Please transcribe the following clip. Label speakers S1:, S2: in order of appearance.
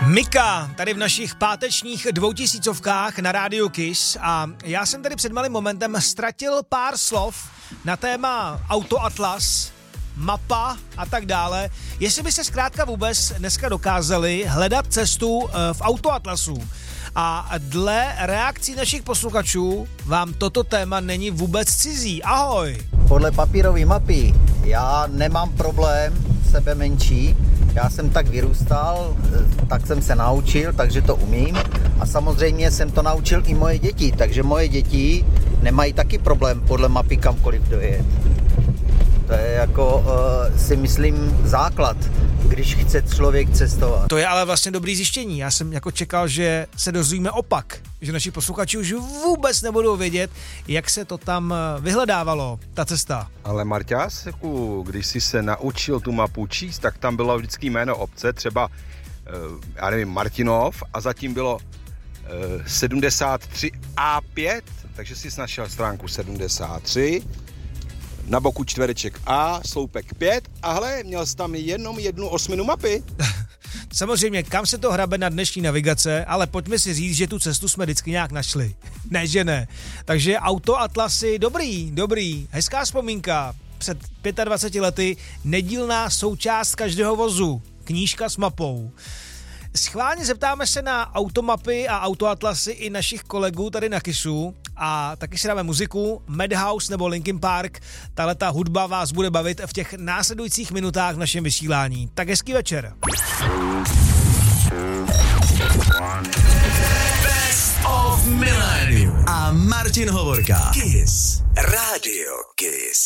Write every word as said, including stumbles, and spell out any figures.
S1: Mika, tady v našich pátečních dvoutisícovkách na rádiu Kiss a já jsem tady před malým momentem ztratil pár slov na téma Auto Atlas, mapa a tak dále. Jestli by se zkrátka vůbec dneska dokázali hledat cestu v Auto Atlasu. A dle reakcí našich posluchačů vám toto téma není vůbec cizí. Ahoj!
S2: Podle papírové mapy já nemám problém, sebe menší. Já jsem tak vyrůstal, tak jsem se naučil, takže to umím. A samozřejmě jsem to naučil i moje děti, takže moje děti nemají taky problém podle mapy kamkoliv dojet. To je jako, uh, si myslím, základ, když chce člověk cestovat.
S1: To je ale vlastně dobrý zjištění. Já jsem jako čekal, že se dozvíme opak, že naši posluchači už vůbec nebudou vědět, jak se to tam vyhledávalo, ta cesta.
S3: Ale Marťásku, když jsi se naučil tu mapu číst, tak tam bylo vždycky jméno obce, třeba, já nevím, Martinov a zatím bylo sedmdesát tři A pět, takže jsi našel stránku sedmdesát tři, na boku čtvereček A, sloupek pět a hle, měl jsi tam jenom jednu osminu mapy.
S1: Samozřejmě, kam se to hrabe na dnešní navigace, ale pojďme si říct, že tu cestu jsme vždycky nějak našli. Ne, že ne. Takže Auto Atlasy, dobrý, dobrý, hezká vzpomínka. Před dvaceti pěti lety nedílná součást každého vozu, knížka s mapou. Schválně zeptáme se na automapy a autoatlasy i našich kolegů tady na Kissu a taky si dáme muziku, Madhouse nebo Linkin Park. Tahleta hudba vás bude bavit v těch následujících minutách v našem vysílání. Tak hezký večer.
S4: Best of Millennium a Martin Hovorka. Kiss. Radio Kiss.